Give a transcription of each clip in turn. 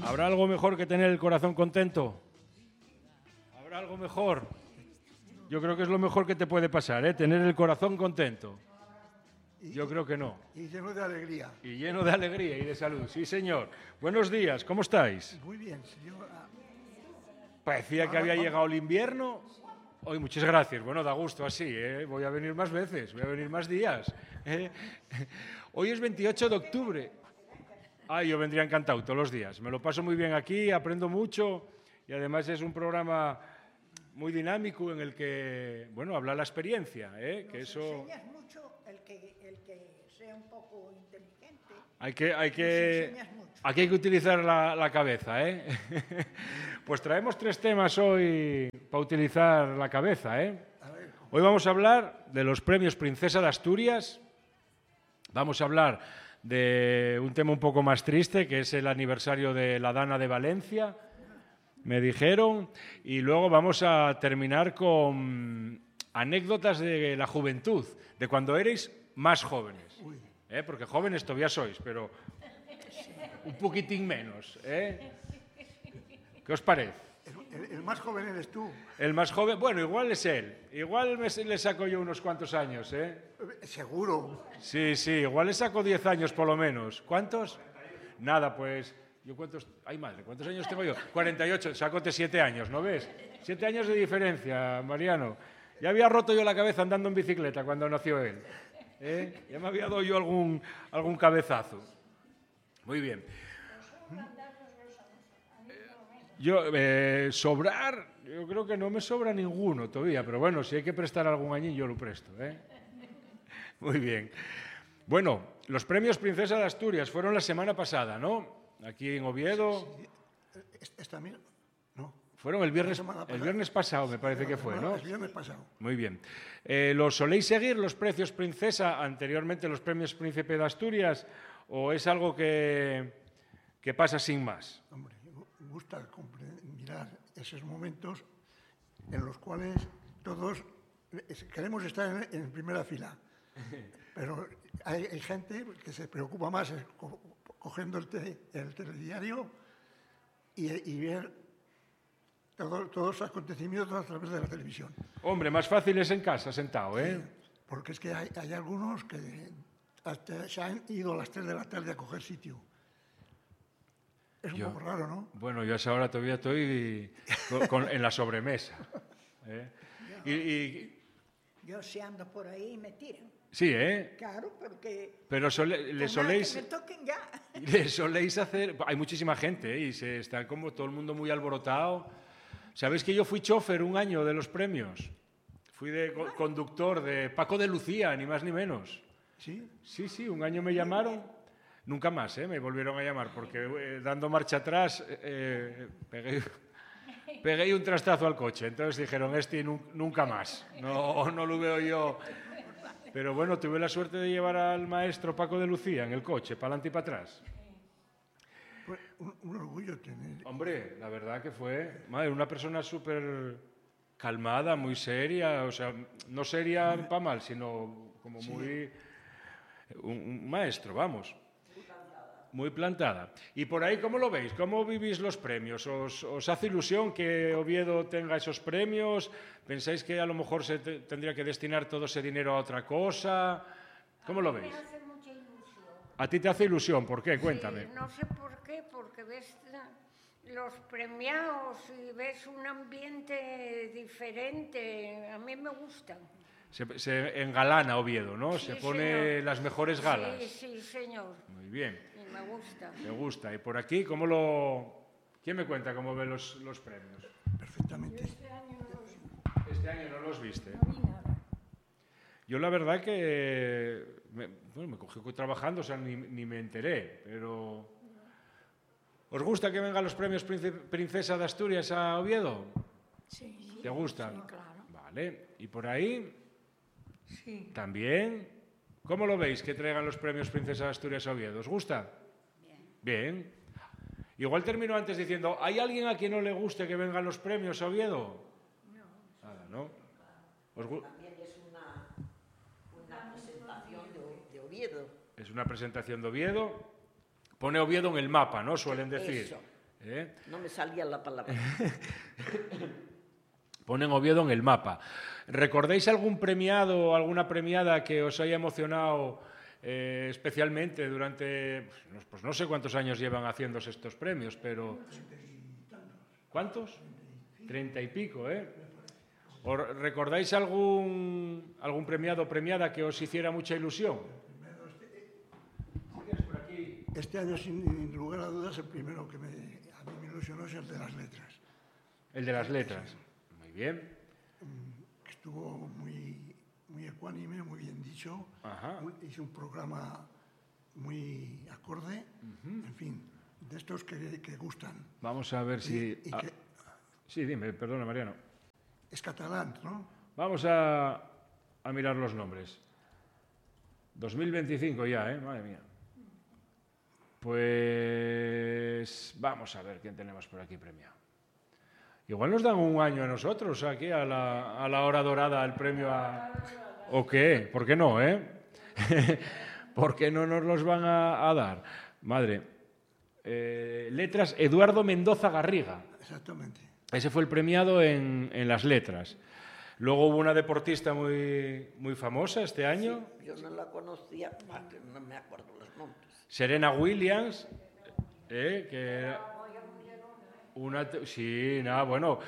¿Habrá algo mejor que tener el corazón contento? ¿Habrá algo mejor? Yo creo que es lo mejor que te puede pasar, ¿eh? Tener el corazón contento. Yo creo que no. Y lleno de alegría. Y lleno de alegría y de salud, sí señor. Buenos días, ¿cómo estáis? Muy bien, señor. Parecía que había llegado el invierno. Hoy, muchas gracias. Bueno, da gusto así, ¿eh? Voy a venir más veces, voy a venir más días. Hoy es 28 de octubre. Ay, yo vendría encantado todos los días. Me lo paso muy bien aquí, aprendo mucho y además es un programa muy dinámico en el que, bueno, habla la experiencia, ¿eh? Que eso... enseñas mucho el que sea un poco inteligente. Aquí hay que utilizar la cabeza, ¿eh? Pues traemos 3 temas hoy para utilizar la cabeza, ¿eh? Hoy vamos a hablar de los premios Princesa de Asturias. Vamos a hablar de un tema un poco más triste, que es el aniversario de la Dana de Valencia, me dijeron, y luego vamos a terminar con anécdotas de la juventud, de cuando erais más jóvenes. Porque jóvenes todavía sois, pero un poquitín menos. ¿Qué os parece? El más joven eres tú. El más joven, bueno, igual es él. Igual le saco yo unos cuantos años, ¿eh? Seguro. Sí, igual le saco 10 años por lo menos. ¿Cuántos? Nada, pues... ¿Yo cuántos? Ay, madre, ¿cuántos años tengo yo? 48, sácote 7 años, ¿no ves? 7 años de diferencia, Mariano. Ya había roto yo la cabeza andando en bicicleta cuando nació él. Ya me había dado yo algún cabezazo. Muy bien. Sobrar, yo creo que no me sobra ninguno todavía, pero bueno, si hay que prestar algún añín, yo lo presto, ¿eh? Muy bien. Bueno, los premios Princesa de Asturias fueron la semana pasada, ¿no? Aquí en Oviedo. También, no. Fueron el viernes pasado, me parece que fue, ¿no? El viernes pasado. Muy bien. ¿Los soléis seguir los precios Princesa, anteriormente los premios Príncipe de Asturias, o es algo que pasa sin más? Hombre, me gusta mirar esos momentos en los cuales todos queremos estar en primera fila, pero hay gente que se preocupa más cogiendo el telediario y ver todos los acontecimientos a través de la televisión. Hombre, más fácil es en casa, sentado, ¿eh? Sí, porque es que hay algunos que hasta se han ido a las 3 de la tarde a coger sitio. Es un poco raro, ¿no? Bueno, yo a esa hora todavía estoy en la sobremesa. Yo si ando por ahí me tiran. Sí, ¿eh? Claro, porque... Pero le soléis... Que me toquen ya. Le soléis hacer... Hay muchísima gente, ¿eh? Y está como todo el mundo muy alborotado. ¿Sabéis que yo fui chofer un año de los premios? Fui de conductor de Paco de Lucía, ni más ni menos. ¿Sí? Sí, un año me llamaron. Nunca más, me volvieron a llamar, porque dando marcha atrás pegué un trastazo al coche. Entonces dijeron, nunca más. No lo veo yo. Pero bueno, tuve la suerte de llevar al maestro Paco de Lucía en el coche, para adelante y para atrás. Fue un orgullo tener... Hombre, la verdad que fue... Madre, una persona súper calmada, muy seria, o sea, no seria para mal, sino como muy... Un maestro, vamos. Muy plantada. ¿Y por ahí cómo lo veis? ¿Cómo vivís los premios? ¿Os hace ilusión que Oviedo tenga esos premios? ¿Pensáis que a lo mejor se tendría que destinar todo ese dinero a otra cosa? ¿Cómo lo veis? Me hace mucha ilusión. ¿A ti te hace ilusión? ¿Por qué? Cuéntame. Sí, no sé por qué, porque ves los premiados y ves un ambiente diferente. A mí me gustan. Se engalana Oviedo, ¿no? Sí, se pone señor. las mejores galas. Sí, señor. Muy bien. Y me gusta. Me gusta. ¿Y por aquí quién me cuenta cómo ve los premios? Perfectamente. Este año Este año no los viste. no vi nada. Yo la verdad que me cogí trabajando, o sea, ni me enteré, pero... ¿Os gusta que vengan los premios Princesa de Asturias a Oviedo? Sí. ¿Te gustan? Sí, claro. Vale. ¿Y por ahí? Sí. ¿También? ¿Cómo lo veis que traigan los premios Princesa de Asturias a Oviedo? ¿Os gusta? Bien. Igual termino antes diciendo, ¿hay alguien a quien no le guste que vengan los premios a Oviedo? No. Nada, ¿no? También es una presentación de Oviedo. Es una presentación de Oviedo. Pone Oviedo en el mapa, ¿no? Suelen decir. Eso. No me salía la palabra. Ponen Oviedo en el mapa. ¿Recordáis algún premiado o alguna premiada que os haya emocionado especialmente durante, pues no sé cuántos años llevan haciéndose estos premios, pero... ¿Cuántos? 30 y pico, ¿eh? ¿Recordáis algún premiado o premiada que os hiciera mucha ilusión? Este año, sin lugar a dudas, el primero que a mí me ilusionó es el de las letras. El de las letras. Muy bien. Estuvo muy ecuánime, muy bien dicho. Ajá. Hizo un programa muy acorde. En fin, de estos que gustan. Vamos a ver si... Sí, dime, perdona, Mariano. Es catalán, ¿no? Vamos a mirar los nombres. 2025 ya, ¿eh? Madre mía. Pues vamos a ver quién tenemos por aquí premiado. Igual nos dan un año a nosotros, aquí a la hora dorada, el premio a... ¿O qué? ¿Por qué no, eh? ¿Por qué no nos los van a dar? Madre. Letras, Eduardo Mendoza Garriga. Exactamente. Ese fue el premiado en las letras. Luego hubo una deportista muy famosa este año. Sí, yo no la conocía, porque no me acuerdo los nombres. Serena Williams, que era sí, nada, bueno,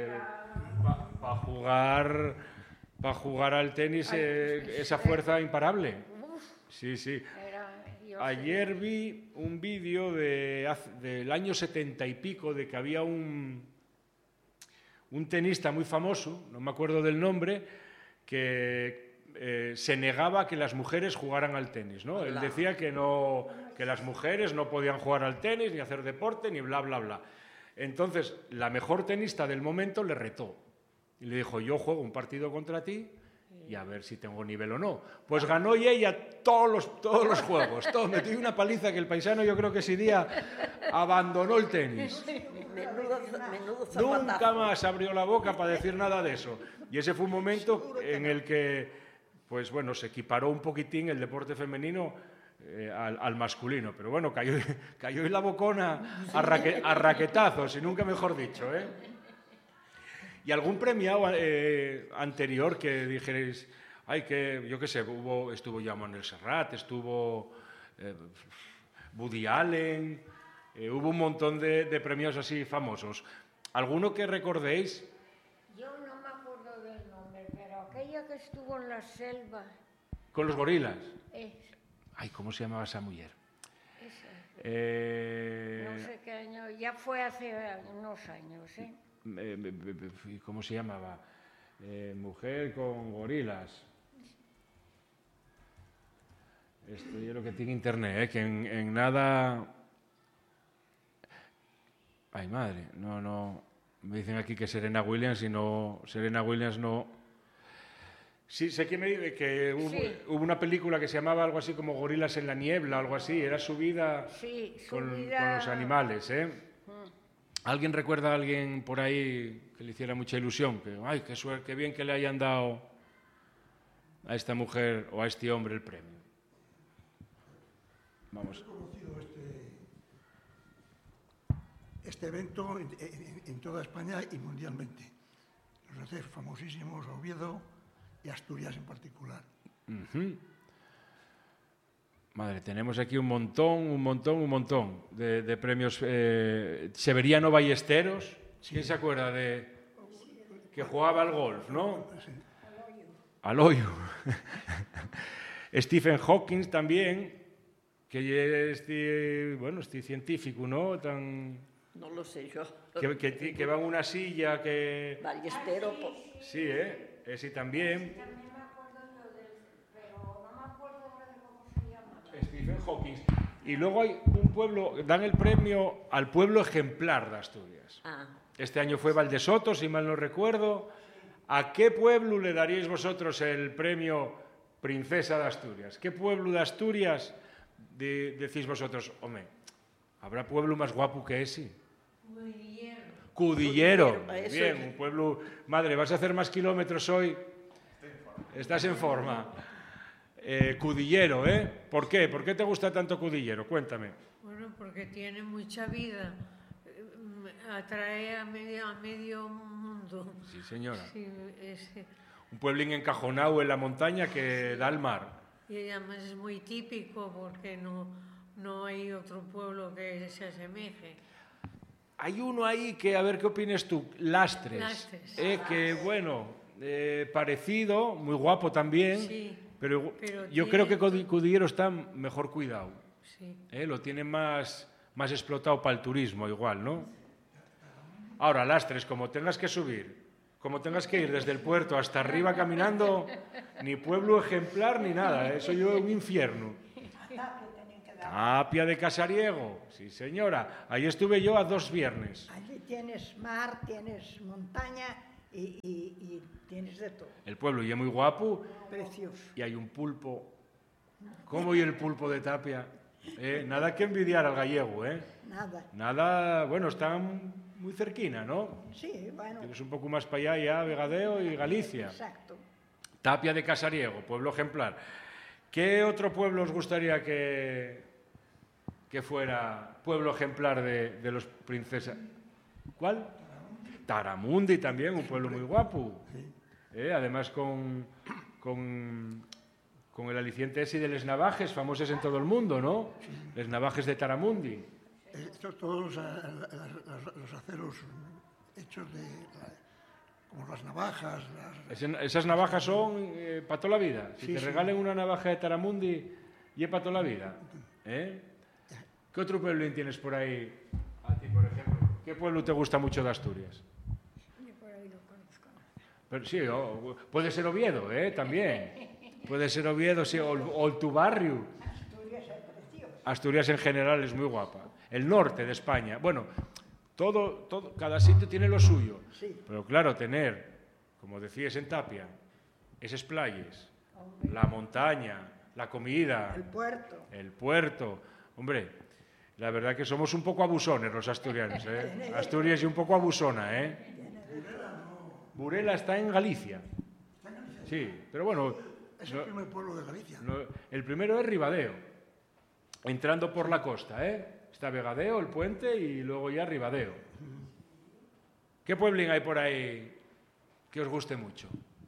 para jugar al tenis esa fuerza imparable. Sí, sí. Ayer vi un vídeo del año 70 y pico de que había un tenista muy famoso, no me acuerdo del nombre, que se negaba a que las mujeres jugaran al tenis, ¿no? Él decía que las mujeres no podían jugar al tenis, ni hacer deporte, ni bla, bla, bla. Entonces, la mejor tenista del momento le retó. Y le dijo, yo juego un partido contra ti y a ver si tengo nivel o no. Pues ganó y ella todos los juegos. Metió una paliza que el paisano yo creo que ese día abandonó el tenis. Menudo zapatazo. Nunca más abrió la boca para decir nada de eso. Y ese fue un momento en el que, pues bueno, se equiparó un poquitín el deporte femenino al masculino. Pero bueno, cayó en la bocona a raquetazos, y nunca mejor dicho, ¿eh? ¿Y algún premiado anterior que dijerais, ay, que yo qué sé, estuvo ya Manuel Serrat, estuvo Woody Allen, hubo un montón de premios así famosos? ¿Alguno que recordéis? Yo no me acuerdo del nombre, pero aquella que estuvo en la selva. ¿Con los gorilas? Ay, ¿cómo se llamaba esa mujer? No sé qué año, ya fue hace unos años, ¿eh? ¿Cómo se llamaba? Mujer con gorilas. Esto es lo que tiene internet, que en nada... Ay, madre, no. Me dicen aquí que Serena Williams y no... Serena Williams no... Sí, sé que me dice que hubo una película que se llamaba algo así como Gorilas en la niebla, algo así. Era su vida, con los animales, ¿eh? ¿Alguien recuerda a alguien por ahí que le hiciera mucha ilusión? Que, ay, qué suerte, qué bien que le hayan dado a esta mujer o a este hombre el premio. Vamos. He conocido este evento en toda España y mundialmente. Los hace famosísimos Oviedo y Asturias en particular. Madre, tenemos aquí un montón de premios. Severiano Ballesteros, ¿quién se acuerda de que jugaba al golf, no? Sí. Al hoyo. Stephen Hawking también, que es este científico, ¿no? No lo sé yo. Que va en una silla que... Ballestero. Sí, ese también. También me acuerdo yo de él, pero no me acuerdo ahora de cómo se llama. Stephen Hawking. Y luego hay un pueblo, dan el premio al pueblo ejemplar de Asturias. Este año fue Valdesoto, si mal no recuerdo. ¿A qué pueblo le daríais vosotros el premio Princesa de Asturias? ¿Qué pueblo de Asturias decís vosotros? Hombre, ¿habrá pueblo más guapo que ese? Cudillero. Muy bien, un pueblo... Madre, ¿vas a hacer más kilómetros hoy? Estás en forma. Cudillero, ¿eh? ¿Por qué? ¿Por qué te gusta tanto Cudillero? Cuéntame. Bueno, porque tiene mucha vida. atrae a medio mundo. Sí, señora. Sí, Un pueblín encajonado en la montaña que da al mar. y además es muy típico porque no hay otro pueblo que se asemeje. Hay uno ahí que, a ver qué opinas tú, Lastres. Lastres. Que bueno, parecido, muy guapo también, Sí, pero yo tiene- creo que Cudillero está mejor cuidado. sí. Lo tiene más explotado para el turismo igual, ¿no? Ahora, Lastres, como tengas que subir, como tengas que ir desde el puerto hasta arriba caminando, ni pueblo ejemplar ni nada, eso yo un infierno. Tapia de Casariego, sí señora, ahí estuve yo a 2 viernes. Allí tienes mar, tienes montaña y tienes de todo. El pueblo y es muy guapo Precioso. y hay un pulpo. ¿Cómo y el pulpo de Tapia? Nada que envidiar al gallego, ¿eh? Nada. Nada, bueno, están muy cerquina, ¿no? Sí, bueno. Tienes un poco más para allá ya, Vegadeo y Galicia. Exacto. Tapia de Casariego, pueblo ejemplar. ¿Qué otro pueblo os gustaría que fuera pueblo ejemplar de los princesas? ¿Cuál? Taramundi también, un pueblo muy guapo. Además con el aliciente ese de les navajes, famosos en todo el mundo, ¿no? Les navajes de Taramundi. Todos los aceros hechos como las navajas. Esas navajas son para toda la vida. Si Sí, te sí. regalen una navaja de Taramundi, y es para toda la vida. ¿Qué otro pueblo tienes por ahí? A ti, por ejemplo. ¿Qué pueblo te gusta mucho de Asturias? Pero sí, puede ser Oviedo, también. Puede ser Oviedo, sí, o tu barrio. Asturias en general es muy guapa. El norte de España. Bueno, todo, cada sitio tiene lo suyo. Sí. Pero claro, tener, como decías en Tapia, esas playas, la montaña, la comida, el puerto. Hombre, la verdad que somos un poco abusones los asturianos, ¿eh? Asturias y un poco abusona, ¿eh? Burela está en Galicia. Sí, pero bueno, Es el primer pueblo de Galicia. el primero es Ribadeo, entrando por la costa, ¿eh? Está Vegadeo, el puente, y luego ya Ribadeo. ¿Qué pueblín hay por ahí que os guste mucho?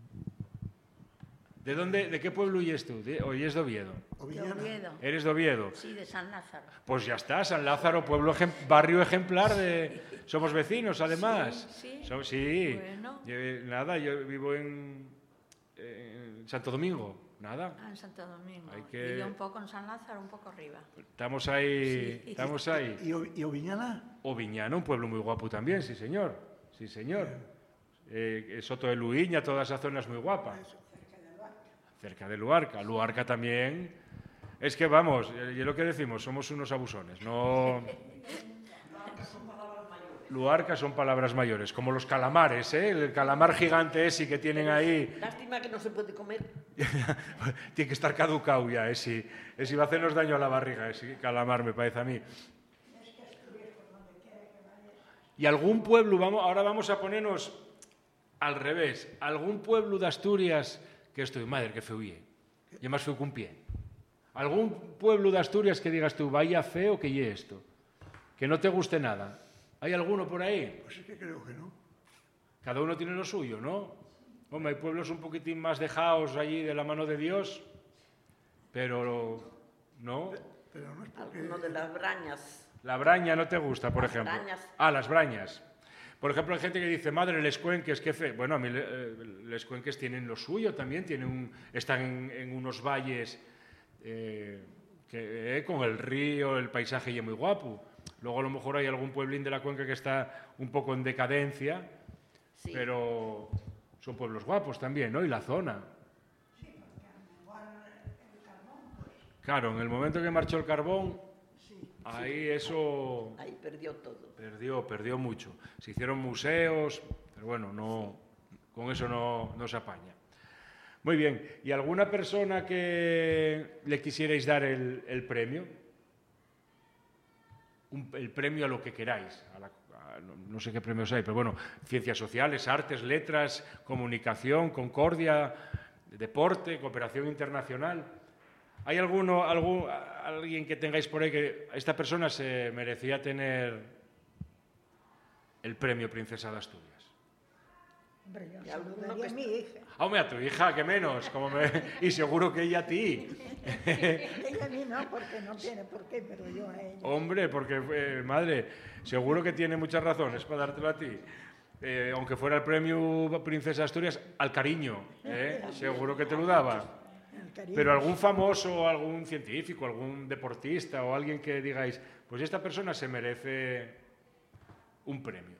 ¿De qué pueblo huyes tú? ¿O es de Oviedo? De Oviedo. ¿Eres de Oviedo? Sí, de San Lázaro. Pues ya está, San Lázaro, pueblo barrio ejemplar de... Somos vecinos, además. Sí. Sí. Bueno. Nada, yo vivo en Santo Domingo. Nada. En Santo Domingo. Hay que- Y yo un poco en San Lázaro, un poco arriba. Estamos ahí. Sí. Estamos ahí. ¿Y Oviñana? Oviñana, un pueblo muy guapo también, sí señor. Sí señor. Soto de Luiña, toda esa zona es muy guapa. Cerca de Luarca. Luarca también. Es que vamos, y lo que decimos, somos unos abusones. No. Luarca son palabras mayores, como los calamares, ¿eh? El calamar gigante ese que tienen ahí. Lástima que no se puede comer. Tiene que estar caducado ya, ese va a hacernos daño a la barriga, ese calamar, me parece a mí. Y algún pueblo, ahora vamos a ponernos al revés, algún pueblo de Asturias que estoy, madre, que feo ye, yo más feo que un pie. Algún pueblo de Asturias que digas tú, vaya feo que ye esto, que no te guste nada. ¿Hay alguno por ahí? Pues es que creo que no. Cada uno tiene lo suyo, ¿no? Hombre, hay pueblos un poquitín más dejados allí de la mano de Dios, pero no. Pero no es porque... Alguno de las brañas. La braña no te gusta, por Las ejemplo. brañas. Ah, las brañas. Por ejemplo, hay gente que dice, madre, les cuenques, qué fe. Bueno, a mí les cuenques tienen lo suyo también, están en unos valles con el río, el paisaje y es muy guapo. Luego a lo mejor hay algún pueblín de la cuenca que está un poco en decadencia, Sí. pero son pueblos guapos también, ¿no? Y la zona. Claro, en el momento que marchó el carbón, ahí eso Ahí perdió todo. perdió mucho. Se hicieron museos, pero bueno, con eso no se apaña. Muy bien, ¿y alguna persona que le quisierais dar el premio? El premio a lo que queráis. No sé qué premios hay, pero bueno, ciencias sociales, artes, letras, comunicación, concordia, deporte, cooperación internacional. ¿Hay alguien que tengáis por ahí que esta persona se merecía tener el premio Princesa de Asturias? Hombre, yo Y alguno saludaría que a mi hija. Hombre, a tu hija, que menos. Y seguro que ella a ti. Ella a mí no, porque no tiene por qué, pero yo a ella. Hombre, porque, madre, seguro que tiene muchas razones para dártelo a ti. Aunque fuera el premio Princesa de Asturias, al cariño, seguro que te lo daba. El cariño. Pero algún famoso, algún científico, algún deportista o alguien que digáis, pues esta persona se merece un premio.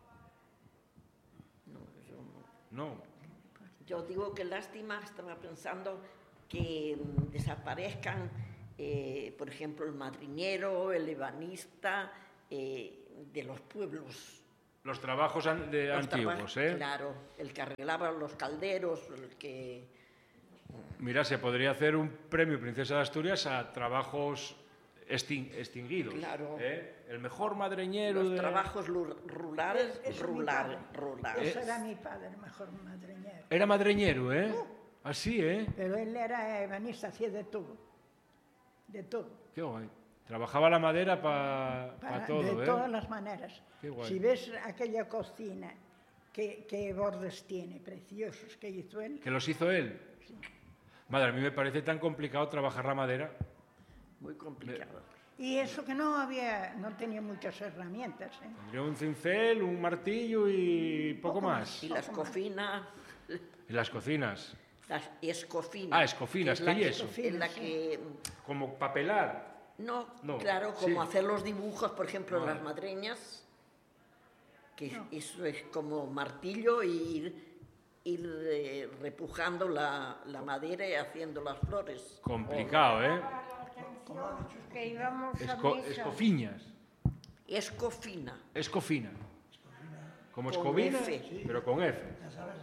No. Yo digo que lástima, estaba pensando que desaparezcan, por ejemplo, el madriñero, el ebanista, de los pueblos. Los trabajos antiguos, Claro, el que arreglaba los calderos, el que... Mira, se podría hacer un premio Princesa de Asturias a trabajos extinguidos. Claro. El mejor madreñero Los trabajos rurales, Eso mi rurales. padre. Eso era mi padre, el mejor madriñero. Era madreñero, ¿eh? Así, ¿eh? Pero él era ebanista, hacía de todo. De todo. Qué guay. Trabajaba la madera para todo, de todas las maneras. Qué guay. Si ves aquella cocina, qué bordes tiene, preciosos, que hizo él. ¿Que los hizo él? Madre, a mí me parece tan complicado trabajar la madera. Muy complicado. Y eso que no tenía muchas herramientas. Tendría un cincel, un martillo y poco más. Y las cocinas, Y las cocinas. las escofinas. Ah, escofinas, que es ¿qué la es eso? que- En la que... Como papelar. No, No, claro, como sí. hacer los dibujos, por ejemplo, en Vale. las madreñas, que eso es como martillo y ir repujando la madera y haciendo las flores. Complicado, ¿eh? Que íbamos a misa. Escofiñas. Escofina. Escofina. Como Con escobina, F. pero con F. Ya sabes,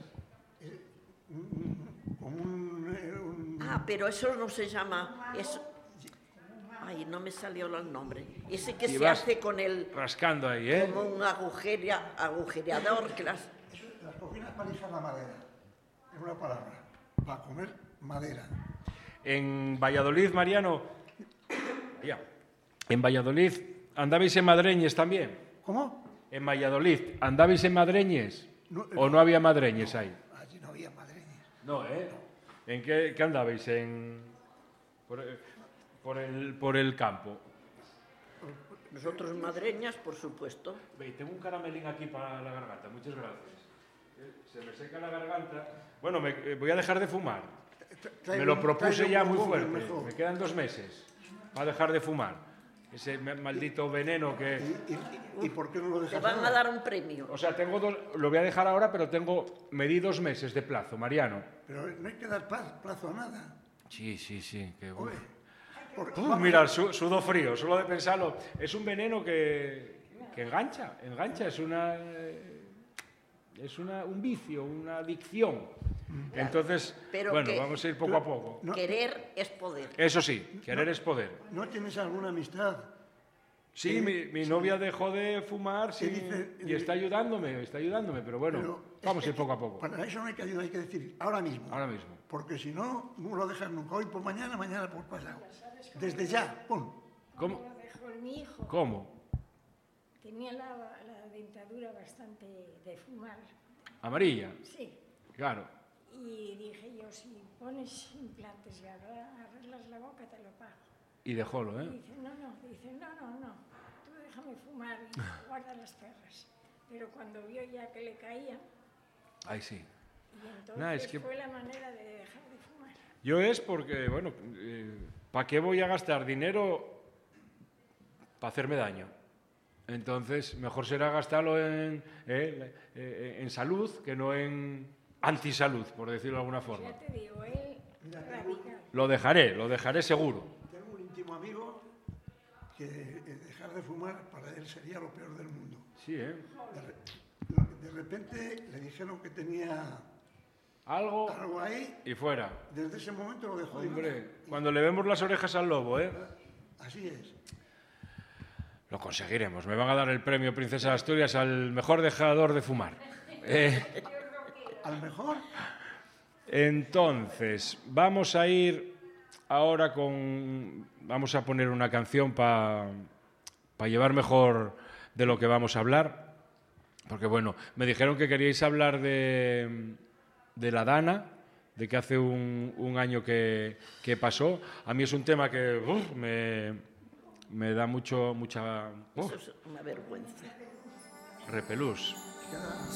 como un Pero eso no se llama... Ay, no me salió el nombre. Ese que Y se vas hace con el... rascando ahí, ¿eh? Como un agujereador que las... las cocinas para lijar la madera, es una palabra, para comer madera. En Valladolid, Mariano, ya. En Valladolid, ¿andabais en madreñes también? ¿Cómo? En Valladolid, ¿andabais en madreñes? No, ¿O no había madreñes ahí? Allí no había madreñas. No, ¿eh? ¿En qué andabais? Por el campo. Nosotros madreñas, por supuesto. Ve, tengo un caramelín aquí para la garganta, muchas gracias. Se me seca la garganta. Bueno, voy a dejar de fumar. Me lo propuse ya muy fuerte. Me quedan 2 meses para dejar de fumar. Ese maldito veneno que... ¿Y por qué no lo Te dejas van a ahora? dar un premio. O sea, lo voy a dejar ahora, pero me di 2 meses de plazo, Mariano. Pero no hay que dar plazo a nada. Sí, que... Oye, Mira, sudo frío, solo de pensarlo. Es un veneno que engancha, es un vicio, una adicción. Entonces, Pero bueno, que- vamos a ir poco a poco. Querer es poder. Eso sí, querer es poder. ¿No tienes alguna amistad? Sí, mi novia dejó de fumar ¿Qué dice? y está ayudándome, pero bueno, Pero vamos a ir poco a poco. Para eso no hay que ayudar, hay que decir ahora mismo. Ahora mismo. Porque si no, no lo dejas nunca. Hoy por mañana, mañana por pasado. Desde ya, pum. ¿Cómo? Lo dejó mi hijo. ¿Cómo? Tenía la dentadura bastante de fumar. Amarilla, Sí. claro. Y dije yo, si pones implantes y arreglas la boca, te lo pago. Y dejólo, Y ¿eh? dice, no, tú déjame fumar y guarda las perras. Pero cuando vio ya que le caía, Ay, sí. y entonces Nah, es que- fue la manera de dejar de fumar. Yo es porque, bueno, ¿para qué voy a gastar dinero para hacerme daño? Entonces, mejor será gastarlo en salud que no en antisalud, por decirlo de alguna forma. Ya te digo, él radical. Lo dejaré seguro. Tengo un íntimo amigo que dejar de fumar para él sería lo peor del mundo. Sí, ¿eh? De repente le dijeron que tenía Algo algo ahí. y fuera. Desde ese momento lo dejó de fumar. Hombre, cuando le vemos las orejas al lobo, ¿eh? Así es. Lo conseguiremos. Me van a dar el premio Princesa de Asturias al mejor dejador de fumar. Al mejor, Entonces, vamos a ir ahora vamos a poner una canción para llevar mejor de lo que vamos a hablar. Porque bueno, me dijeron que queríais hablar de la Dana, de que hace un año que pasó. A mí es un tema que me da mucha Eso es una vergüenza. repelús.